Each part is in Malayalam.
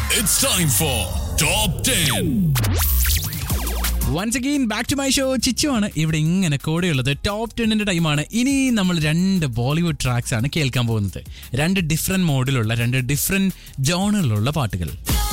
It's time for Top 10. Once again back to my show. ചിച്ചു ആണ് ഇവിടെ ഇങ്ങനെ കൂടെയുള്ളത്. ടോപ്പ് 10ന്റെ ടൈമാണ്. ഇനി നമ്മൾ 2 ബോളിവുഡ് ട്രാക്സ് ആണ് കേൾക്കാൻ പോകുന്നത്. 2 ഡിഫറെന്റ് മോഡിലുള്ള 2 ഡിഫറെന്റ് ജോണറിലുള്ള പാട്ടുകൾ.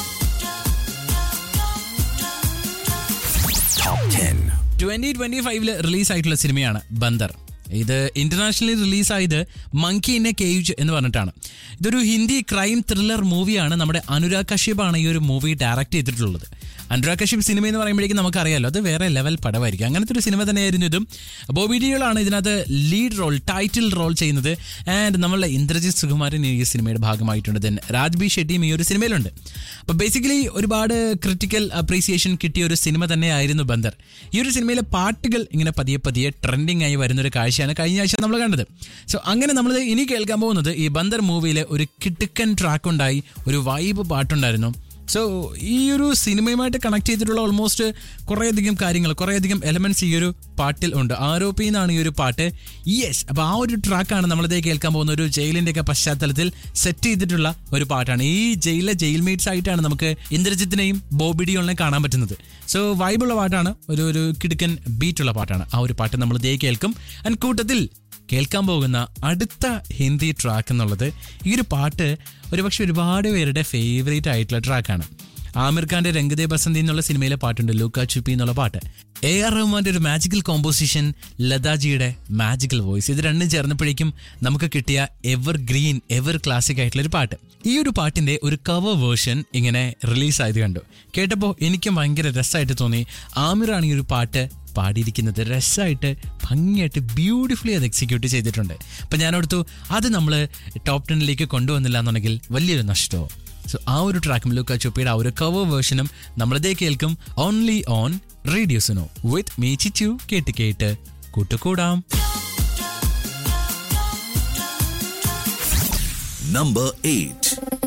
Top 10 2025 റിലീസായിട്ടുള്ള സിനിമയാണ് ബന്ദർ. ഇത് internationally റിലീസായത് monkey in A cage എന്ന് പറഞ്ഞിട്ടാണ്. ഇതൊരു ഹിന്ദി ക്രൈം ത്രില്ലർ മൂവിയാണ്. നമ്മുടെ അനുരാഗ് കശ്യപാണ് ഈ ഒരു മൂവി ഡയറക്റ്റ് ചെയ്തിട്ടുള്ളത്. അനുരാഗ് കശ്യപ് സിനിമ എന്ന് പറയുമ്പോഴേക്കും നമുക്കറിയാലോ, അത് വേറെ ലെവൽ പടമായിരിക്കും. അങ്ങനത്തെ ഒരു സിനിമ തന്നെയായിരുന്നു ഇതും. ബോബി ഡിയോളാണ് ഇതിനകത്ത് ലീഡ് റോൾ, ടൈറ്റിൽ റോൾ ചെയ്യുന്നത്. ആൻഡ് നമ്മളുടെ ഇന്ദ്രജിത് സുകുമാരൻ ഈ സിനിമയുടെ ഭാഗമായിട്ടുണ്ട്. ദെൻ രാജ്ബി ഷെട്ടിയും ഈ ഒരു സിനിമയിലുണ്ട്. അപ്പോൾ ബേസിക്കലി ഒരുപാട് ക്രിട്ടിക്കൽ അപ്രീസിയേഷൻ കിട്ടിയ ഒരു സിനിമ തന്നെയായിരുന്നു ബന്ദർ. ഈ ഒരു സിനിമയിലെ പാട്ടുകൾ ഇങ്ങനെ പതിയെ പതിയെ ട്രെൻഡിങ് ആയി വരുന്നൊരു കാഴ്ചയാണ് കഴിഞ്ഞ ആഴ്ച നമ്മൾ കണ്ടത്. സോ അങ്ങനെ നമ്മൾ ഇനി കേൾക്കാൻ പോകുന്നത് ഈ ബന്ദർ മൂവിയിലെ ഒരു കിടുക്കൻ ട്രാക്ക് ഉണ്ടായി, ഒരു വൈബ് പാട്ടുണ്ടായിരുന്നു. സോ ഈ ഒരു സിനിമയുമായിട്ട് കണക്ട് ചെയ്തിട്ടുള്ള ഓൾമോസ്റ്റ് കുറേയധികം കാര്യങ്ങൾ, കുറേയധികം എലമെന്റ്സ് ഈ ഒരു പാട്ടിൽ ഉണ്ട്. ആരോപി എന്നാണ് ഈ ഒരു പാട്ട്. യെസ്, അപ്പോൾ ആ ഒരു ട്രാക്കാണ് നമ്മളിതേ കേൾക്കാൻ പോകുന്ന. ഒരു ജയിലിന്റെ ഒക്കെ പശ്ചാത്തലത്തിൽ സെറ്റ് ചെയ്തിട്ടുള്ള ഒരു പാട്ടാണ്. ഈ ജയിലിലെ ജയിൽമേറ്റ്സ് ആയിട്ടാണ് നമുക്ക് ഇന്ദ്രജിത്തിനെയും ബോബി ഡിയോളിനെയും കാണാൻ പറ്റുന്നത്. സോ വൈബുള്ള പാട്ടാണ്, ഒരു കിടുക്കൻ ബീറ്റുള്ള പാട്ടാണ്. ആ ഒരു പാട്ട് നമ്മൾ ഇതേ കേൾക്കും. ആൻഡ് കൂട്ടത്തിൽ കേൾക്കാൻ പോകുന്ന അടുത്ത ഹിന്ദി ട്രാക്ക് എന്നുള്ളത്, ഈ ഒരു പാട്ട് ഒരുപക്ഷെ ഒരുപാട് പേരുടെ ഫേവറേറ്റ് ആയിട്ടുള്ള ട്രാക്കാണ്. ആമിർ ഖാന്റെ രംഗ് ദേ ബസന്തി എന്നുള്ള സിനിമയിലെ പാട്ടുണ്ട്, ലൂക്ക ചുപ്പി എന്നുള്ള പാട്ട്. AR റഹ്മാന്റെ ഒരു മാജിക്കൽ കോമ്പോസിഷൻ, ലതാജിയുടെ മാജിക്കൽ വോയിസ്, ഇത് രണ്ടും ചേർന്നപ്പോഴേക്കും നമുക്ക് കിട്ടിയ എവർ ഗ്രീൻ, എവർ ക്ലാസിക് ആയിട്ടുള്ള ഒരു പാട്ട്. ഈ ഒരു പാട്ടിന്റെ ഒരു കവർ വേർഷൻ ഇങ്ങനെ റിലീസായത് കണ്ടു. കേട്ടപ്പോൾ എനിക്കും ഭയങ്കര രസമായിട്ട് തോന്നി. ആമിറാണ് ഈ ഒരു പാട്ട് പാടിയിരിക്കുന്നത്. രസമായിട്ട്, ഭംഗിയായിട്ട്, ബ്യൂട്ടിഫുള്ളി അത് എക്സിക്യൂട്ട് ചെയ്തിട്ടുണ്ട്. അപ്പം ഞാനോർത്തു അത് നമ്മൾ ടോപ്പ് 10ലേക്ക് കൊണ്ടുവന്നില്ല എന്നുണ്ടെങ്കിൽ വലിയൊരു നഷ്ടമോ. സോ ആ ഒരു ട്രാക്കും ലൂക്ക ചുപ്പിയുടെ ആ ഒരു കവർ വേർഷനും നമ്മളിതേ കേൾക്കും. Only on radio Suno with me ചിച്ചു. കേട്ട് കേട്ട് കൂട്ടുകൂടാം. Number 8.